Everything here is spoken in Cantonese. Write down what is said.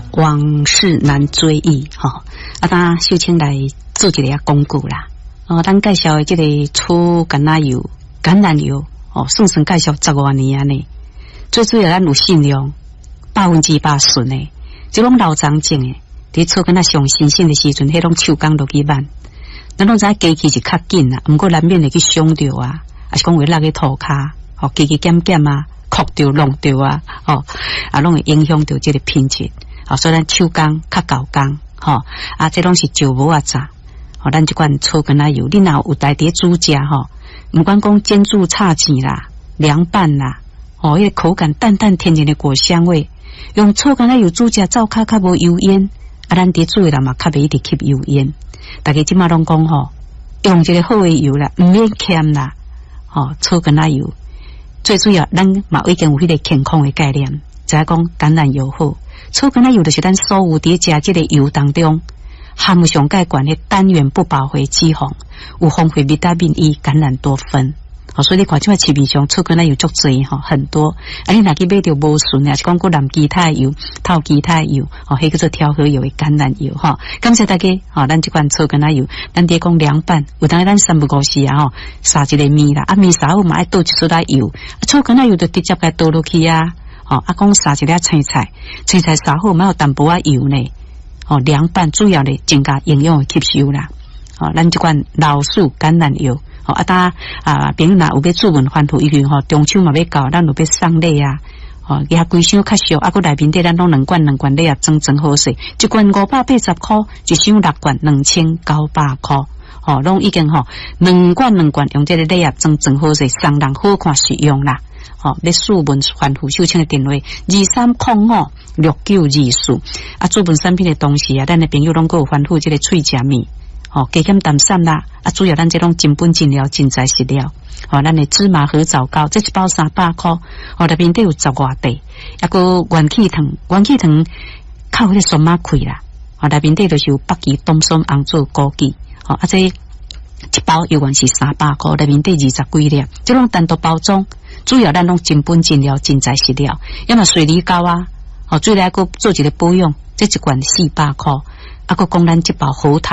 往事难追忆哈。当秀清来做一个广告啦。咱介绍的这个粗橄榄油算介绍10多年呢。最主要咱有信用，100%顺的，这种老长种的，伫粗橄榄上新鲜的时阵，迄种手工落去慢，咱拢知机器是较紧啦，毋过难免会去伤着啊，还是讲会落去涂骹，机器减啊，哭着弄着啊，拢会影响到这个品质，所以咱手工较高工，这拢是石磨啊炸，咱这款粗橄榄油，你若有在伫煮食毋管讲煎煮炒糋啦、凉拌啦。迄个口感淡淡甜甜的果香味，用粗橄榄油煮食灶较无油烟，咱伫煮的人嘛较袂一直吸油烟。大家即马拢讲用一个好的油啦，毋免欠啦，粗橄榄油最主要咱嘛已经有迄个健康的概念，就讲橄榄油好，粗橄榄油就是咱所有伫食即个油当中含有上介悬的单元不饱和脂肪，有丰富维他命 E 橄榄多酚。所以你看，即摆市面上粗橄榄油足多很多。你若去买着无顺啊，是讲过蓝基态油、透基态油，迄叫做调和油的橄榄油感谢大家咱即款粗橄榄油，咱伫讲凉拌，有当咱3不5时撒一个面啦，面撒好嘛爱倒一撮仔油，粗橄榄油就直接甲倒落去啊。讲撒一粒青菜撒好嘛有淡薄仔油呢。凉拌主要咧增加营养的吸收啦。咱即款老树橄榄油。朋友若有要出门反复，因为中秋嘛要到，咱就要送礼啊。也规箱较俗，搁内面底咱拢2罐礼啊，装好势。一罐580块，一箱6罐2900块。拢已经2罐用这个礼啊装好势，送人好看实用啦。要出门反复秀清的电话23056924。出门产品的同时咱的朋友拢有反复这个喙食面。加减淡散啦，主要咱这种真本真料真材实料。咱的芝麻合枣糕，这一包300块，内面都有10外块，还个元气糖靠迄个酸麻开啦，内面底就是有北极冬松红枣枸杞，这一包一元是300块，内面底20几粒，这种单独包装，主要咱拢真本真料真材实料，要么水梨膏啊，最来个做一个保养，这一罐400块，还个讲咱这包好糖。